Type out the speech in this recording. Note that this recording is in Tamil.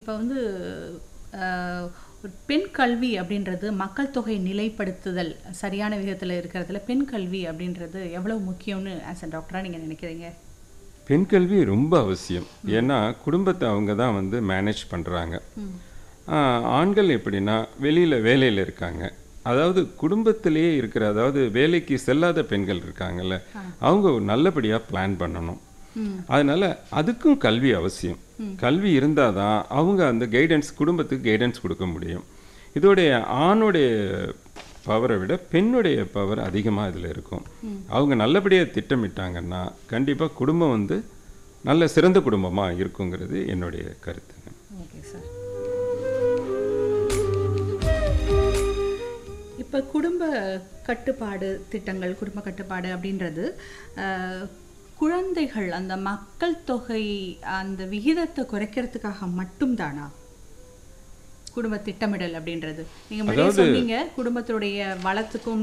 இப்போ வந்து ஒரு பெண் கல்வி அப்படின்றது மக்கள் தொகை நிலைப்படுத்துதல் சரியான விதத்தில் இருக்கிறதுல பெண் கல்வி அப்படின்றது எவ்வளவு முக்கியம்னு ஆஸ் அ டாக்டராக நீங்கள் நினைக்கிறீங்க? பெண் கல்வி ரொம்ப அவசியம். ஏன்னா குடும்பத்தை அவங்க தான் வந்து மேனேஜ் பண்ணுறாங்க. ஆண்கள் எப்படின்னா வெளியில் வேலையில் இருக்காங்க. அதாவது குடும்பத்திலேயே இருக்கிற, அதாவது வேலைக்கு செல்லாத பெண்கள் இருக்காங்கல்ல, அவங்க நல்லபடியாக பிளான் பண்ணணும். அதனால் அதுக்கும் கல்வி அவசியம். கல்வி இருந்தால் தான் அவங்க அந்த கைடன்ஸ், குடும்பத்துக்கு கைடன்ஸ் கொடுக்க முடியும். இதோடைய ஆணுடைய பவரை விட பெண்ணுடைய பவர் அதிகமாக இதில் இருக்கும். அவங்க நல்லபடியாக திட்டமிட்டாங்கன்னா கண்டிப்பாக குடும்பம் வந்து நல்ல சிறந்த குடும்பமாக இருக்குங்கிறது என்னுடைய கருத்துங்க. Okay sir. இப்போ குடும்ப கட்டுப்பாடு திட்டங்கள், குடும்ப கட்டுப்பாடு அப்படின்றது குழந்தைகள் அந்த மக்கள் தொகை அந்த விகிதத்தை குறைக்கிறதுக்காக மட்டும்தானா குடும்ப திட்டமிடல் அப்படின்றது? நீங்கள் முன்னாடியே சொன்னீங்க குடும்பத்துடைய வளத்துக்கும்